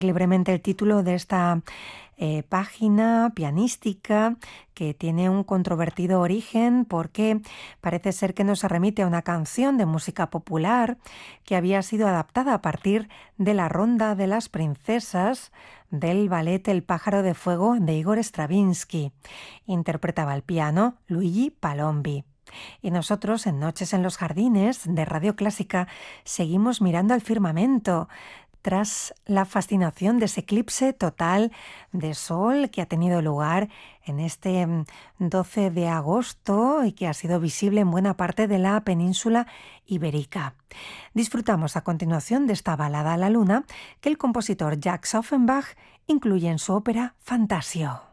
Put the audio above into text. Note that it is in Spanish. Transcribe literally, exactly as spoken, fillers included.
libremente el título de esta eh, página pianística que tiene un controvertido origen porque parece ser que nos remite a una canción de música popular que había sido adaptada a partir de la Ronda de las Princesas del ballet El pájaro de fuego de Igor Stravinsky. Interpretaba al piano Luigi Palombi. Y nosotros en Noches en los Jardines de Radio Clásica seguimos mirando al firmamento tras la fascinación de ese eclipse total de sol que ha tenido lugar en este doce de agosto y que ha sido visible en buena parte de la península ibérica. Disfrutamos a continuación de esta balada a la luna que el compositor Jacques Offenbach incluye en su ópera Fantasio.